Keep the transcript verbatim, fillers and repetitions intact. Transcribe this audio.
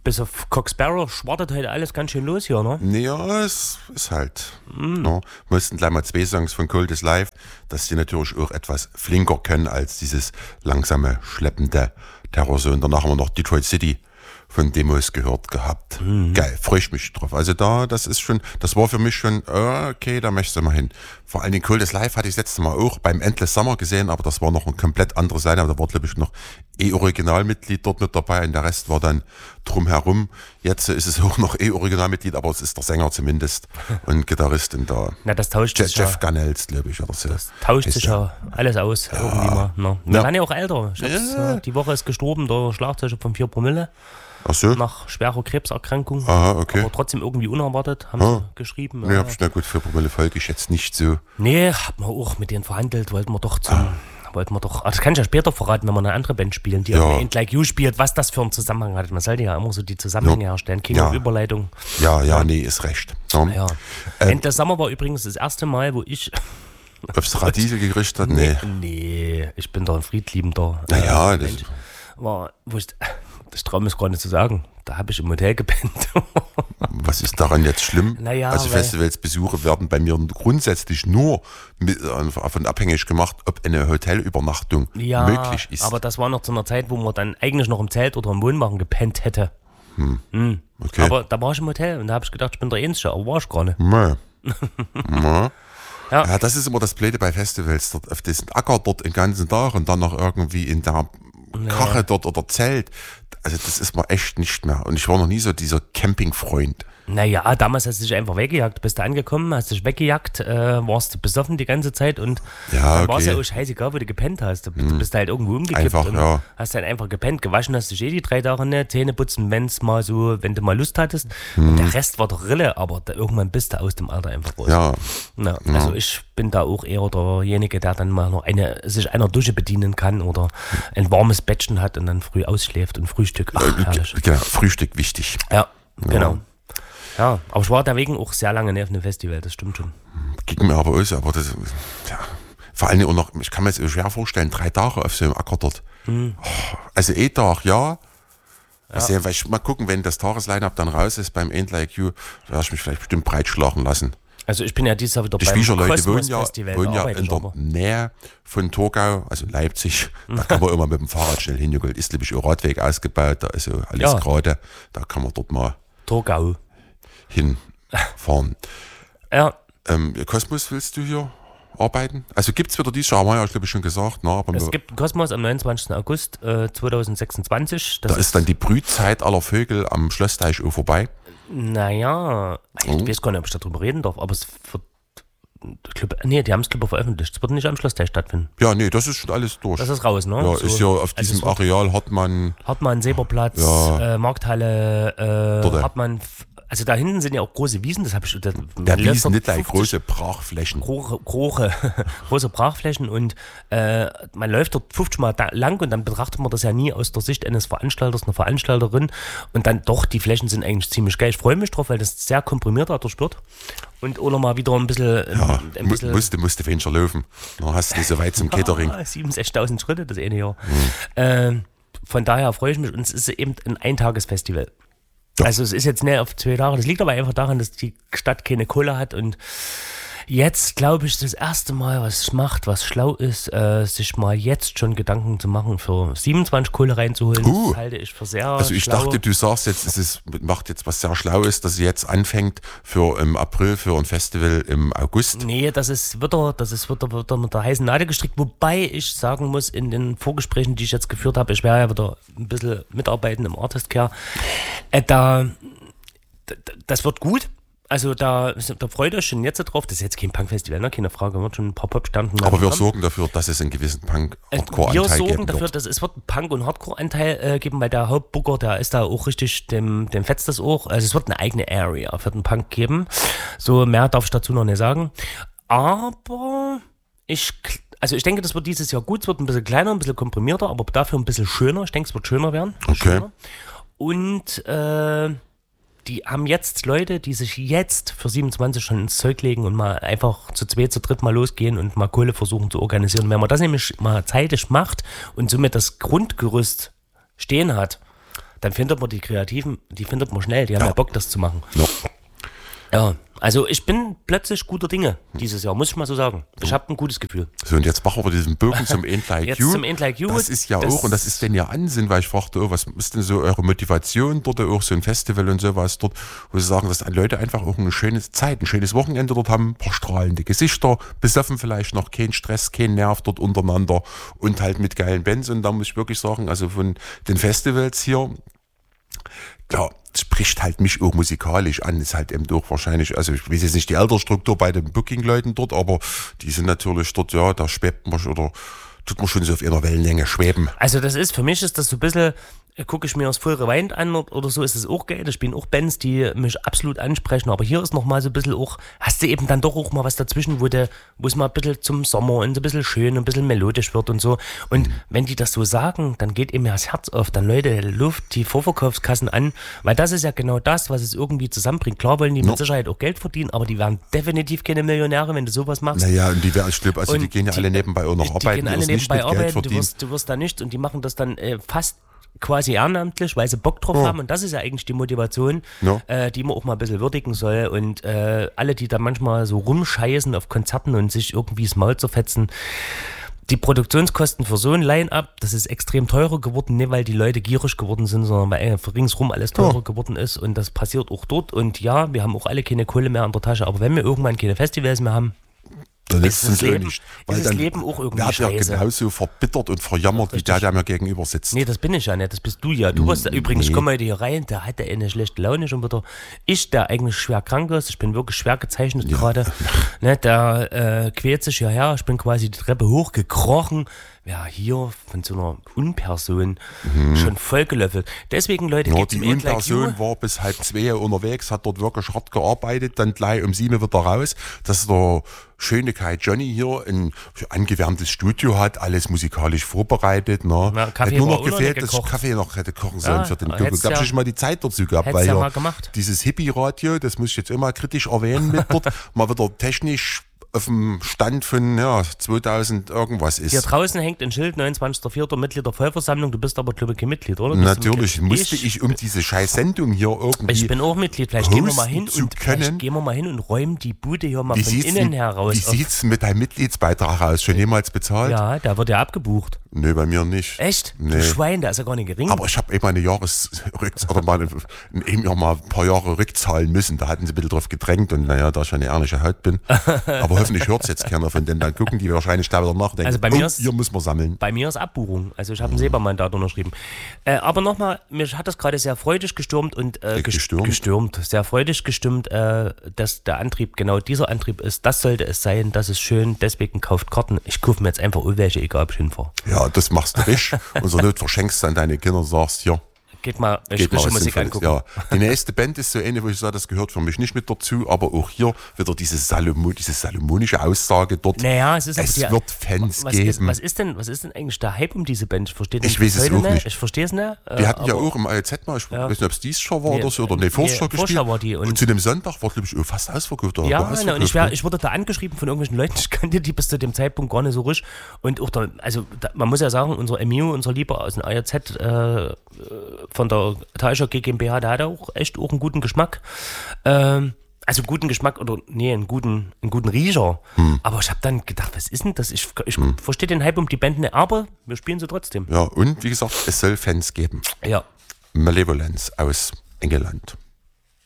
bis auf Cock Sparrow schwartet heute alles ganz schön los hier, ne? Ja, es ist halt. Mm. No. Wir mussten gleich mal zwei Songs von Cold is Life, dass die natürlich auch etwas flinker können als dieses langsame, schleppende Terrorzone. Danach haben wir noch Detroit City von Demos gehört gehabt. Mhm. Geil, freue ich mich drauf. Also da, das ist schon, das war für mich schon, okay, da möchtest du mal hin. Vor allen Dingen Cold is Life hatte ich das letzte Mal auch beim Endless Summer gesehen, aber das war noch eine komplett andere Seite. Aber da war, glaube ich, noch E-Originalmitglied dort mit dabei und der Rest war dann drumherum. Jetzt ist es auch noch E-Originalmitglied, aber es ist der Sänger zumindest und Gitarristin da. Na, das tauscht Je- sich Jeff ja. Gunnels, glaube ich, oder so. Das tauscht sich ja alles aus, ja. irgendwie mal. Ne? Wir Ja. werden ja auch älter. Ich hab's, Ja. äh, die Woche ist gestorben, der Schlagzeuger von vier Promille. Ach so? Nach schwerer Krebserkrankung. Aha, okay. Aber trotzdem irgendwie unerwartet, haben Ah. sie geschrieben. Nee, ja. hab ich, na gut, für Promille folge ich jetzt nicht so. Nee, haben wir auch mit denen verhandelt, wollten wir doch zum. Ah. Wollten wir doch, das kann ich ja später verraten, wenn wir eine andere Band spielen, die Ja. auch Ain't Like You spielt, was das für einen Zusammenhang hat. Man sollte ja immer so die Zusammenhänge Ja. herstellen, keine Ja. Überleitung. Ja, ja, nee, ist recht. Ja. Ja. Ähm. Endless Summer war übrigens das erste Mal, wo ich. Aufs Radiesel gerichtet hat? Nee. Nee, ich bin da ein friedliebender. äh, Naja, das, Mensch. War, wo ich, das traue mich gar nicht zu sagen. Da habe ich im Hotel gepennt. was ist daran jetzt schlimm? Naja, also weil- Festivalsbesuche werden bei mir grundsätzlich nur mit, davon abhängig gemacht, ob eine Hotelübernachtung Ja, möglich ist. aber das war noch zu einer Zeit, wo man dann eigentlich noch im Zelt oder im Wohnwagen gepennt hätte. Mhm. okay. Aber da war ich im Hotel und da habe ich gedacht, ich bin der Einzige, aber war ich gar nicht. Mö. Mö. Ja. Ja, das ist immer das Blöde bei Festivals. Dort auf diesen Acker dort den ganzen Tag und dann noch irgendwie in der Kache dort oder Zelt. Also das ist mir echt nicht mehr. Und ich war noch nie so dieser Campingfreund. Naja, damals hast du dich einfach weggejagt, bist du angekommen, hast dich weggejagt, äh, warst besoffen die ganze Zeit und Ja, dann war es ja okay. auch scheißegal, wo du gepennt hast. Du du bist halt irgendwo umgekippt Einfach, und ja. hast halt einfach gepennt. Gewaschen hast du eh die drei Tage nicht, Zähne putzen, wenn's mal so, wenn du mal Lust hattest. Hm. Und der Rest war doch Rille, aber da, irgendwann bist du aus dem Alter einfach raus. Ja, Na, also ich bin da auch eher derjenige, der dann mal noch eine, sich einer Dusche bedienen kann oder ein warmes Bettchen hat und dann früh ausschläft und Frühstück. Ach, herrlich. genau, Frühstück wichtig. Ja, genau. Ja, aber ich war deswegen auch sehr lange nicht auf einem Festival, das stimmt schon. Ging mir aber aus, aber das, ja, vor allem auch noch, ich kann mir das schwer vorstellen, drei Tage auf so einem Acker dort. Mhm. Oh, also eh Tag, ja. Also, ja, weil ich mal gucken, wenn das Tagesline-Up dann raus ist beim Ain't Like You, werde ich mich vielleicht bestimmt breitschlagen lassen. Also ich bin ja dieses Jahr wieder Die beim Schwiegerleute wohnen Kosmos ja, Festival, wohnen da ja arbeite in ich der aber. Nähe von Torgau, also Leipzig. Da kann man immer mit dem Fahrrad schnell hingeholt. Ist, glaube ich, auch Radweg ausgebaut, da ist ja alles Ja. gerade. Da kann man dort mal Torgau. hinfahren. Ja, Ähm, Kosmos, willst du hier arbeiten? Also gibt es wieder dieses Jahr, haben wir ja, glaube ich, schon gesagt. Na, aber es wir, gibt Kosmos am neunundzwanzigsten August äh, zweitausendsechsundzwanzig. Das da ist dann die Brützeit aller Vögel am Schlossteich auch vorbei. Naja, ich Oh. weiß gar nicht, ob ich darüber reden darf, aber es wird. Ich glaub, nee, die haben es glaube veröffentlicht. Es wird nicht am Schlossteich stattfinden. Ja, nee, das ist schon alles durch. Das ist raus, ne? ja, So, ist ja auf also diesem es wird Areal hat man, Hartmann, Seberplatz, Ja. äh, Markthalle, äh, Dort. Hartmann. Also da hinten sind ja auch große Wiesen, das habe ich. Das, der man läuft Wiesen dort nicht gleich fünfzig große Brachflächen. Große, große, große Brachflächen und äh, man läuft dort fünfzig Mal da lang und dann betrachtet man das ja nie aus der Sicht eines Veranstalters, einer Veranstalterin und dann doch, die Flächen sind eigentlich ziemlich geil. Ich freue mich drauf, weil das sehr komprimiert dadurch wird und oder mal wieder ein bisschen, Ja, ein mu- bisschen musste, musste weniger laufen. Dann hast du nicht so weit zum Catering. ah, sieben, sechstausend Schritte das eine Jahr. Äh, von daher freue ich mich und es ist eben ein Eintagesfestival. Ja. Also es ist jetzt nicht auf zwei Tage, das liegt aber einfach daran, dass die Stadt keine Kohle hat und jetzt, glaube ich, das erste Mal, was es macht, was schlau ist, äh, sich mal jetzt schon Gedanken zu machen, für siebenundzwanzig Kohle reinzuholen. Uh. Das halte ich für sehr Also ich schlau. dachte, du sagst jetzt, es ist, macht jetzt was sehr Schlaues, dass sie jetzt anfängt für im April für ein Festival im August. Nee, das ist wieder, das ist wieder, wieder mit der heißen Nadel gestrickt, wobei ich sagen muss, in den Vorgesprächen, die ich jetzt geführt habe, ich werde ja wieder ein bisschen mitarbeiten im Artist Care, äh, da, da, das wird gut. Also da, da freut euch schon jetzt drauf. Das ist jetzt kein Punk-Festival, ne? Keine Frage. Wird schon ein paar Pop-Standen. Aber wir kommen. sorgen dafür, dass es einen gewissen Wir Punk-Hardcore-Anteil sorgen geben dafür, wird. dass es wird einen Punk- und Hardcore-Anteil äh, geben, weil der Hauptbooker, der ist da auch richtig, dem, dem fetzt das auch. Also es wird eine eigene Area für den Punk geben. So mehr darf ich dazu noch nicht sagen. Aber ich, also ich denke, das wird dieses Jahr gut. Es wird ein bisschen kleiner, ein bisschen komprimierter, aber dafür ein bisschen schöner. Ich denke, es wird schöner werden. Okay. Schöner. Und äh, die haben jetzt Leute, die sich jetzt für siebenundzwanzig schon ins Zeug legen und mal einfach zu zweit, zu dritt mal losgehen und mal Kohle versuchen zu organisieren. Wenn man das nämlich mal zeitig macht und somit das Grundgerüst stehen hat, dann findet man die Kreativen, die findet man schnell, die haben Ja. ja Bock, das zu machen. Ja. Ja, also ich bin plötzlich guter Dinge dieses Jahr, muss ich mal so sagen. Ich habe ein gutes Gefühl. So, und jetzt machen wir diesen Bogen zum Ain't Like Jetzt You. zum Ain't Like You. Das ist ja Das- auch, und das ist denn ja Ansinn, weil ich fragte, oh, was ist denn so eure Motivation dort, auch so ein Festival und sowas dort, wo sie sagen, dass Leute einfach auch eine schöne Zeit, ein schönes Wochenende dort haben, ein paar strahlende Gesichter, besoffen vielleicht noch, kein Stress, kein Nerv dort untereinander und halt mit geilen Bands. Und da muss ich wirklich sagen, also von den Festivals hier, klar, spricht halt mich auch musikalisch an, ist halt eben doch wahrscheinlich, also ich weiß jetzt nicht die Altersstruktur bei den Booking-Leuten dort, aber die sind natürlich dort, ja, da schwebt man schon, oder tut man schon so auf einer Wellenlänge schweben. Also das ist, für mich ist das so ein bisschen, gucke ich mir das Full Rewind an oder so, ist es auch geil. Da spielen auch Bands, die mich absolut ansprechen. Aber hier ist nochmal so ein bisschen auch, hast du eben dann doch auch mal was dazwischen, wo de, wo es mal ein bisschen zum Sommer und so ein bisschen schön und ein bisschen melodisch wird und so. Und mhm. wenn die das so sagen, dann geht ihm ja das Herz auf. Dann Leute, Luft, die Vorverkaufskassen an. Weil das ist ja genau das, was es irgendwie zusammenbringt. Klar wollen die no. mit Sicherheit auch Geld verdienen, aber die werden definitiv keine Millionäre, wenn du sowas machst. Naja, und die werden, ich glaube, also und die gehen ja die, alle nebenbei auch noch die arbeiten, gehen alle die nicht nebenbei mit Geld arbeiten, verdienen. du wirst, du wirst da nicht und die machen das dann äh, fast quasi ehrenamtlich, weil sie Bock drauf oh. haben und das ist ja eigentlich die Motivation, no. äh, die man auch mal ein bisschen würdigen soll und äh, alle, die da manchmal so rumscheißen auf Konzerten und sich irgendwie das Maul zerfetzen, die Produktionskosten für so ein Line-Up, das ist extrem teurer geworden, nicht weil die Leute gierig geworden sind, sondern weil äh, ringsrum alles teurer oh. geworden ist und das passiert auch dort und ja, wir haben auch alle keine Kohle mehr an der Tasche, aber wenn wir irgendwann keine Festivals mehr haben, dann ist das, Leben, nicht, weil ist das Leben auch irgendwie der scheiße. Der hat ja genauso verbittert und verjammert, wie der, der mir gegenüber sitzt. Nee, das bin ich ja nicht, das bist du ja. Du warst nee. übrigens, ich komme heute hier rein, der hatte eine schlechte Laune schon wieder. Ich, der eigentlich schwer krank ist, ich bin wirklich schwer gezeichnet ja. gerade, ne, der äh, quält sich hierher, ich bin quasi die Treppe hochgekrochen. Ja, hier von so einer Unperson mhm. schon vollgelöffelt. Deswegen, Leute, ja, gibt's die im Unperson like war bis halb zwei unterwegs, hat dort wirklich hart gearbeitet, dann gleich um sieben wieder raus. Das ist der schöne Kai Johnny hier ein angewärmtes Studio hat, alles musikalisch vorbereitet. Ne? Na, Hat nur noch gefehlt, dass ich Kaffee noch hätte kochen sollen ja, für den Kumpel. Da habe ich ja, mal die Zeit dazu gehabt, weil ja hier mal gemacht. dieses Hippie-Radio, das muss ich jetzt immer kritisch erwähnen mit dort, mal wieder technisch auf dem Stand von ja, zweitausend irgendwas ist. Hier draußen hängt ein Schild, neunundzwanzigster vierter Mitglied der Vollversammlung. Du bist aber, glaube ich, kein Mitglied, oder? Natürlich, musste ich, ich um diese scheiß Sendung hier irgendwie Ich bin auch Mitglied, vielleicht gehen wir mal hin und können. vielleicht gehen wir mal hin und räumen die Bude hier mal wie von innen heraus. Wie sieht es mit deinem Mitgliedsbeitrag aus? Schon jemals bezahlt? Ja, da wird ja abgebucht. Nee, bei mir nicht. Echt? Nee. Du Schwein, der ist ja gar nicht gering. Aber ich habe eben eine Jahresrückzahlung, oder mal eben ja mal ein paar Jahre rückzahlen müssen. Da hatten sie ein bisschen drauf gedrängt und naja, da ich eine ehrliche Haut bin. Aber hoffentlich hört es jetzt keiner von denen. Dann gucken die wahrscheinlich da wieder nachdenken. Also bei mir oh, ist, hier müssen wir sammeln. Bei mir ist Abbuchung. Also ich habe ein SEPA-Mandat unterschrieben. Äh, aber nochmal, mich hat das gerade sehr freudig gestürmt und äh, gestürmt. gestürmt. Sehr freudig gestimmt, äh, dass der Antrieb genau dieser Antrieb ist. Das sollte es sein, das ist schön. Deswegen kauft Karten. Ich kaufe mir jetzt einfach welche, egal ob ich hinfahre. Ja, das machst du richtig. Und so nicht verschenkst du an deine Kinder und sagst, ja, geht mal, geht mal was Musik Sinnvolles. angucken. Ja. Die nächste Band ist so eine, wo ich sage, das gehört für mich nicht mit dazu, aber auch hier wieder diese, Salomo, diese salomonische Aussage dort. Naja, es ist es die, wird Fans was geben. Ist, was, ist denn, was ist denn eigentlich der Hype um diese Band? Ich verstehe Ich weiß es auch nicht. Ich verstehe es nicht. Die hatten ja auch im A E Z mal, ich ja. weiß nicht, ob es dies schon war nee, oder so, oder nee, Forscher nee, gespielt. War die und, und zu dem Sonntag war, glaube ich, fast ausverkauft. Ja, ausverkauft, na, und ich, wär, ich wurde da angeschrieben von irgendwelchen Leuten, ich kannte die bis zu dem Zeitpunkt gar nicht so richtig. Und auch da, also da, man muss ja sagen, unser M U, unser Lieber aus dem A E Z äh, von der Taischer G GmbH, der hat auch echt auch einen guten Geschmack. Ähm, also guten Geschmack oder nee, einen guten, einen guten Riecher. Hm. Aber ich habe dann gedacht, was ist denn das? Ich, ich hm. verstehe den Hype um die Band nicht, aber wir spielen sie trotzdem. Ja, und wie gesagt, es soll Fans geben. Ja. Malevolence aus England.